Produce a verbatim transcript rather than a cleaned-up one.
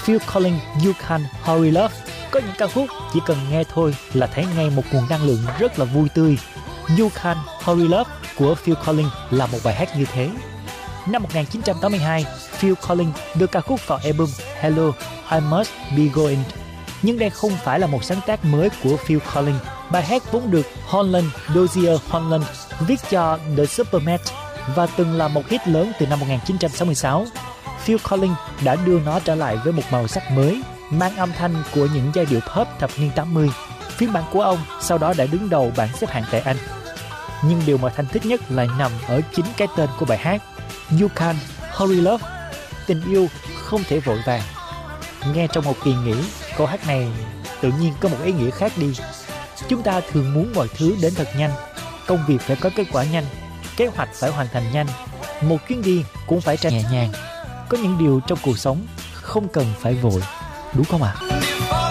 Phil Collins You Can't Hurry Love. Có những ca khúc chỉ cần nghe thôi là thấy ngay một nguồn năng lượng rất là vui tươi. You Can't Hurry Love của Phil Collins là một bài hát như thế. Năm một nghìn chín trăm tám mươi hai, Phil Collins đưa ca khúc vào album Hello, I Must Be Going. Nhưng đây không phải là một sáng tác mới của Phil Collins. Bài hát vốn được Holland Dozier Holland viết cho The Supermats và từng là một hit lớn từ năm một nghìn chín trăm sáu mươi sáu. Phil Collins đã đưa nó trở lại với một màu sắc mới, mang âm thanh của những giai điệu pop thập niên tám mươi. Phiên bản của ông sau đó đã đứng đầu bảng xếp hạng tại Anh. Nhưng điều mà Thanh thích nhất lại nằm ở chính cái tên của bài hát, You Can't Hurry Love. Tình yêu không thể vội vàng. Nghe trong một kỳ nghỉ, câu hát này tự nhiên có một ý nghĩa khác đi. Chúng ta thường muốn mọi thứ đến thật nhanh, công việc phải có kết quả nhanh, kế hoạch phải hoàn thành nhanh, một chuyến đi cũng phải trải nhẹ nhàng. Có những điều trong cuộc sống không cần phải vội, đúng không ạ? À?